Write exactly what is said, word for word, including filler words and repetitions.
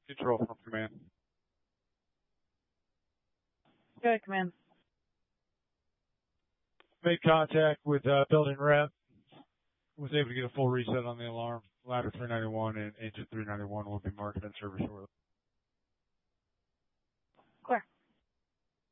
Control from command. Good, command. Made contact with uh, building rep. Was able to get a full reset on the alarm. Ladder three ninety-one and engine three ninety-one will be marked in service shortly. Clear.